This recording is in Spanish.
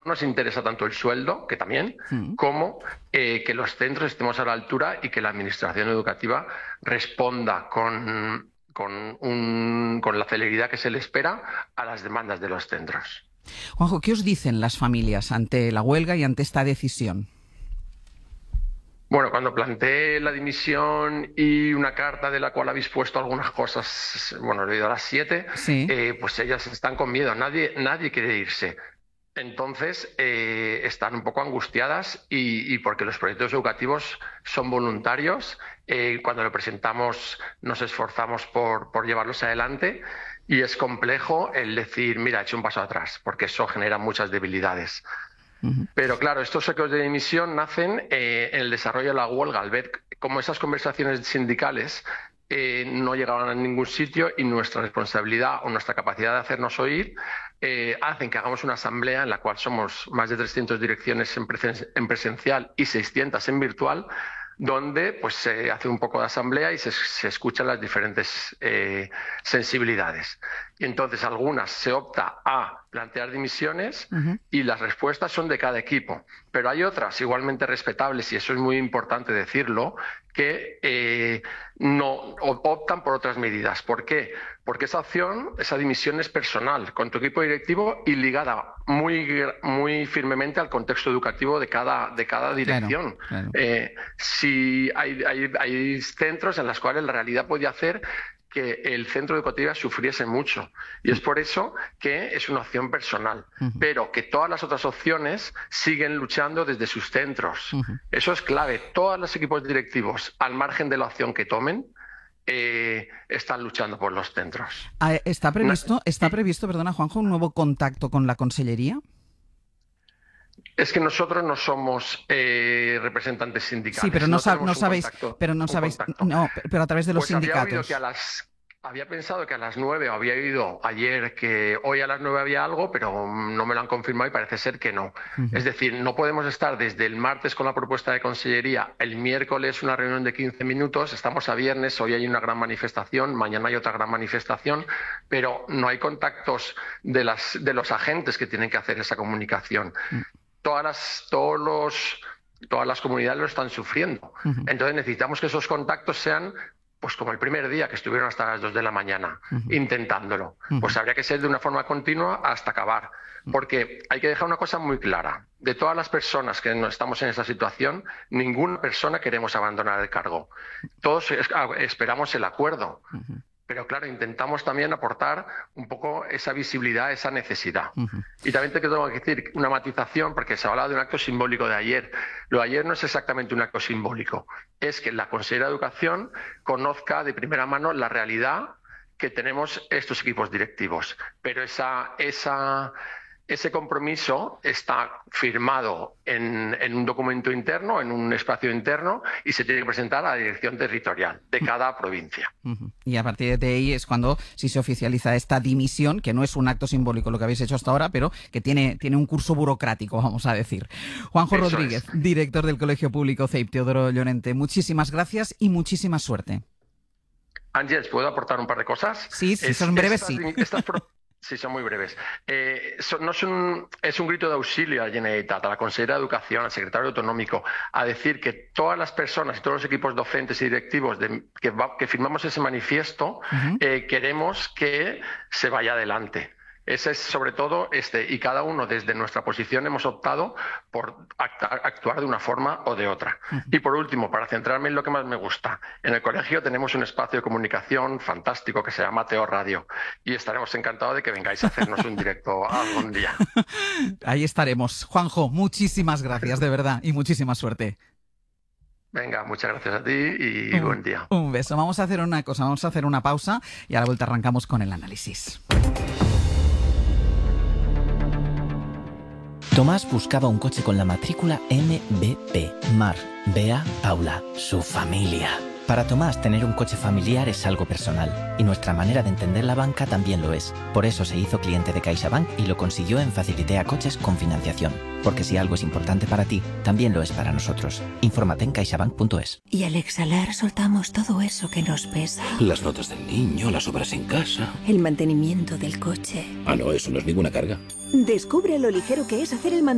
nos interesa tanto el sueldo, que también, como que los centros estemos a la altura y que la administración educativa responda con la celeridad que se le espera a las demandas de los centros. Juanjo, ¿qué os dicen las familias ante la huelga y ante esta decisión? Bueno, cuando planteé la dimisión y una carta de la cual habéis puesto algunas cosas, bueno, he leído a las 7, Sí. pues ellas están con miedo, nadie quiere irse. Entonces, están un poco angustiadas y porque los proyectos educativos son voluntarios, cuando lo presentamos nos esforzamos por llevarlos adelante y es complejo el decir, mira, he hecho un paso atrás, porque eso genera muchas debilidades. Pero claro, estos ecos de dimisión nacen en el desarrollo de la huelga, al ver cómo esas conversaciones sindicales no llegaban a ningún sitio y nuestra responsabilidad o nuestra capacidad de hacernos oír hacen que hagamos una asamblea en la cual somos más de 300 direcciones en presencial y 600 en virtual, donde pues se hace un poco de asamblea y se escuchan las diferentes sensibilidades. Y entonces algunas se opta a plantear dimisiones y las respuestas son de cada equipo. Pero hay otras igualmente respetables, y eso es muy importante decirlo, que no optan por otras medidas. ¿Por qué? Porque esa dimisión es personal, con tu equipo directivo y ligada muy firmemente al contexto educativo de cada dirección. Claro. Si hay centros en los cuales la realidad puede hacer que el centro educativo sufriese mucho. Y es por eso que es una opción personal, pero que todas las otras opciones siguen luchando desde sus centros. Eso es clave. Todos los equipos directivos, al margen de la opción que tomen, están luchando por los centros. ¿Está previsto, perdona, Juanjo, un nuevo contacto con la Consellería? Es que nosotros no somos representantes sindicales. Sí, pero no sabéis, pero a través de los sindicatos. Había pensado que a las 9, había oído ayer que hoy a las 9 había algo, pero no me lo han confirmado y parece ser que no. Es decir, no podemos estar desde el martes con la propuesta de Consellería, el miércoles una reunión de 15 minutos, estamos a viernes, hoy hay una gran manifestación, mañana hay otra gran manifestación, pero no hay contactos de los agentes que tienen que hacer esa comunicación. Todas las comunidades lo están sufriendo. Entonces necesitamos que esos contactos sean pues como el primer día, que estuvieron hasta las 2 de la mañana intentándolo. Pues habría que ser de una forma continua hasta acabar. Porque hay que dejar una cosa muy clara. De todas las personas que no estamos en esa situación, ninguna persona queremos abandonar el cargo. Todos esperamos el acuerdo. Pero claro, intentamos también aportar un poco esa visibilidad, esa necesidad. Y también tengo que decir una matización, porque se ha hablado de un acto simbólico de ayer. Lo de ayer no es exactamente un acto simbólico, es que la Consejera de Educación conozca de primera mano la realidad que tenemos estos equipos directivos. Pero ese compromiso está firmado en un documento interno, en un espacio interno, y se tiene que presentar a la dirección territorial de cada provincia. Y a partir de ahí es cuando sí se oficializa esta dimisión, que no es un acto simbólico lo que habéis hecho hasta ahora, pero que tiene un curso burocrático, vamos a decir. Juanjo Eso Rodríguez, es. director del Colegio Público CEIP Teodoro Llorente, muchísimas gracias y muchísima suerte. Ángeles, ¿puedo aportar un par de cosas? Sí, son breves, sí. Sí, son muy breves. Es un grito de auxilio a la Generalitat, a la Consejera de Educación, al secretario autonómico, a decir que todas las personas y todos los equipos docentes y directivos que firmamos ese manifiesto queremos que se vaya adelante. Ese es sobre todo y cada uno desde nuestra posición hemos optado por actuar de una forma o de otra. Y por último, para centrarme en lo que más me gusta, en el colegio tenemos un espacio de comunicación fantástico que se llama Teo Radio y estaremos encantados de que vengáis a hacernos un directo algún día. Ahí estaremos. Juanjo, muchísimas gracias de verdad y muchísima suerte. Venga, muchas gracias a ti y buen día. Un beso. Vamos a hacer una cosa, vamos a hacer una pausa y a la vuelta arrancamos con el análisis. Tomás buscaba un coche con la matrícula MBP. Mar, Bea, Paula, su familia. Para Tomás, tener un coche familiar es algo personal, y nuestra manera de entender la banca también lo es. Por eso se hizo cliente de CaixaBank y lo consiguió en Facilitea Coches con financiación. Porque si algo es importante para ti, también lo es para nosotros. Infórmate en caixabank.es. Y al exhalar soltamos todo eso que nos pesa. Las notas del niño, las obras en casa. El mantenimiento del coche. Ah, no, eso no es ninguna carga. Descubre lo ligero que es hacer el mantenimiento